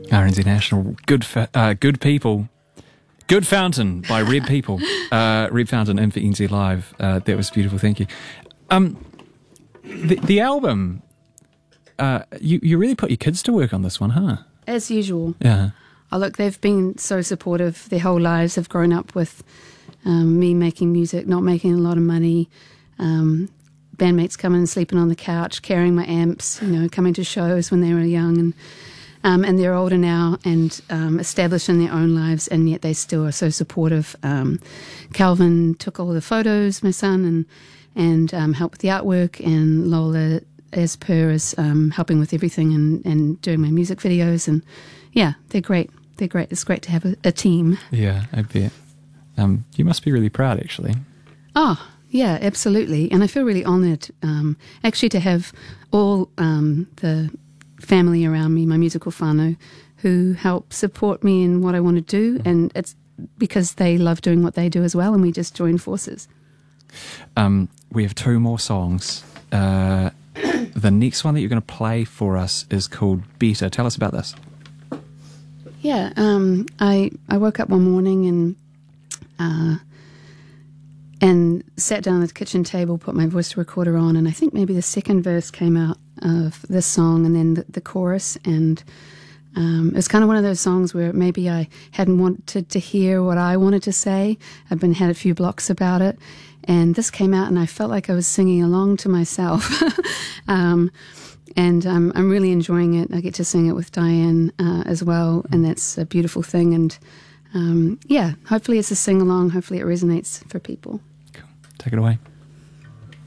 RNZ National, Good People. Good Fountain by Red People. Red Fountain in for NZ Live. That was beautiful, thank you. The album, you really put your kids to work on this one, huh? As usual. Yeah. Oh, look, they've been so supportive. Their whole lives have grown up with me making music, not making a lot of money. Bandmates coming and sleeping on the couch, carrying my amps, coming to shows when they were young. And they're older now and established in their own lives, and yet they still are so supportive. Calvin took all the photos, my son, and helped with the artwork, and Lola, as per, is helping with everything and doing my music videos. And yeah, they're great. They're great. It's great to have a team. Yeah, I bet. You must be really proud, actually. Oh, yeah, absolutely. And I feel really honoured, actually, to have all the family around me, my musical whānau, who help support me in what I want to do, and it's because they love doing what they do as well, and we just join forces. We have 2 more songs. The next one that you're going to play for us is called Better. Tell us about this. Yeah, I woke up one morning and sat down at the kitchen table, put my voice recorder on, and I think maybe the second verse came out of this song, and then the chorus, and it's kind of one of those songs where maybe I hadn't wanted to hear what I wanted to say. Had a few blocks about it, and this came out, and I felt like I was singing along to myself. And I'm really enjoying it. I get to sing it with Diane as well, and that's a beautiful thing. And hopefully it's a sing along. Hopefully it resonates for people. Cool. Take it away.